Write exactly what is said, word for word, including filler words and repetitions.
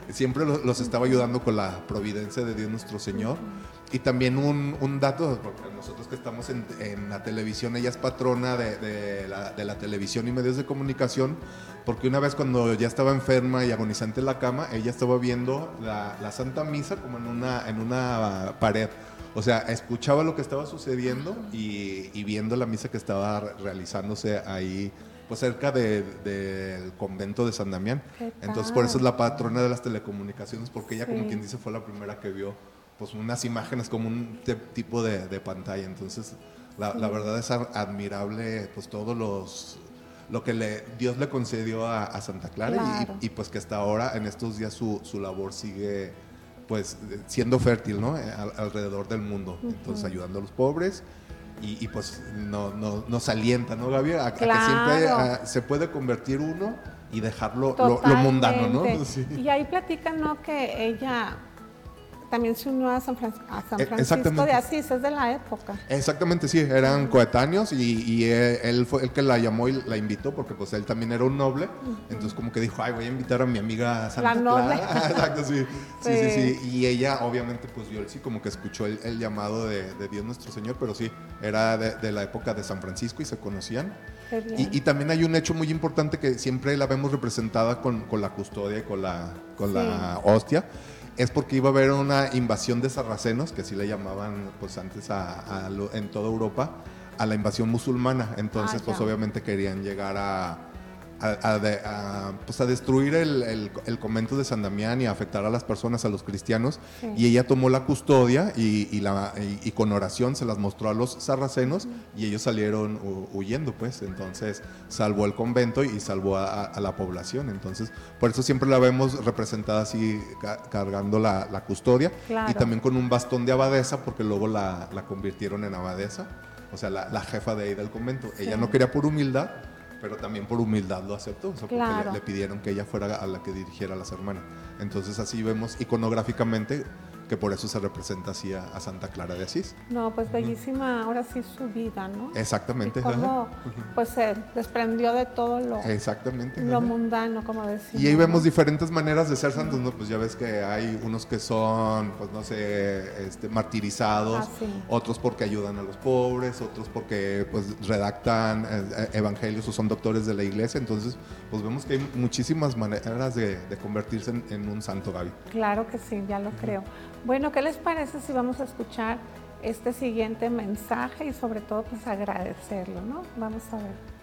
siempre los, los estaba ayudando con la providencia de Dios nuestro Señor. Uh-huh. Y también un, un dato, porque nosotros que estamos en, en la televisión, ella es patrona de, de, la, de la televisión y medios de comunicación, porque una vez cuando ya estaba enferma y agonizante en la cama, ella estaba viendo la, la Santa Misa como en una, en una pared. O sea, escuchaba lo que estaba sucediendo y, y viendo la misa que estaba realizándose ahí, pues cerca de, de, del convento de San Damián. Entonces, por eso es la patrona de las telecomunicaciones, porque ella, sí, como quien dice, fue la primera que vio pues unas imágenes como un te, tipo de, de pantalla. Entonces, la, sí, la verdad es admirable, pues todos los lo que le, Dios le concedió a, a Santa Clara, claro, y, y pues que hasta ahora, en estos días, su, su labor sigue pues siendo fértil, ¿no? Al, alrededor del mundo. Uh-huh. Entonces, ayudando a los pobres. Y, y pues no, no, nos alienta, ¿no, Gaby? A, claro, a que siempre a, se puede convertir uno y dejarlo lo, lo mundano, ¿no? Sí. Y ahí platican, ¿no? Que ella también se unió a San, Fran- a San Francisco de Asís, es de la época. Exactamente, sí, eran uh-huh. coetáneos y, y él, él fue el que la llamó y la invitó, porque pues él también era un noble, uh-huh. entonces como que dijo, ay, voy a invitar a mi amiga Santa la noble. Clara. Exacto, sí. Sí, sí, sí, sí, y ella obviamente pues vio, sí, como que escuchó el, el llamado de, de Dios nuestro Señor, pero sí, era de, de la época de San Francisco y se conocían. Y, y también hay un hecho muy importante que siempre la vemos representada con, con la custodia y con la, con sí. la hostia. Es porque iba a haber una invasión de sarracenos, que así le llamaban pues antes a, a lo, en toda Europa, a la invasión musulmana. Entonces, ah, pues obviamente querían llegar a, a, a, de, a, pues, a destruir el, el, el convento de San Damián y a afectar a las personas, a los cristianos. Sí. Y ella tomó la custodia y, y, la, y, y con oración se las mostró a los sarracenos, uh-huh. y ellos salieron huyendo, pues. Entonces, salvó el convento y salvó a, a la población. Entonces, por eso siempre la vemos representada así, ca- cargando la, la custodia. Claro. Y también con un bastón de abadesa, porque luego la, la convirtieron en abadesa, o sea, la, la jefa de ahí del convento. Sí. Ella no quería por humildad, pero también por humildad lo aceptó, o sea, claro, porque le, le pidieron que ella fuera a la que dirigiera a las hermanas. Entonces así vemos iconográficamente que por eso se representa así a, a Santa Clara de Asís. No, pues bellísima, uh-huh. ahora sí su vida, ¿no? Exactamente. Y cómo, uh-huh. pues se desprendió de todo lo, exactamente, lo mundano, como decimos. Y ahí vemos, ¿no?, diferentes maneras de ser santos, ¿no? Pues ya ves que hay unos que son, pues no sé, este, martirizados, ah, sí. otros porque ayudan a los pobres, otros porque pues redactan eh, evangelios o son doctores de la iglesia. Entonces, pues vemos que hay muchísimas maneras de, de convertirse en, en un santo, Gaby. Claro que sí, ya lo uh-huh. creo. Bueno, ¿qué les parece si vamos a escuchar este siguiente mensaje y sobre todo pues agradecerlo, ¿no? Vamos a ver.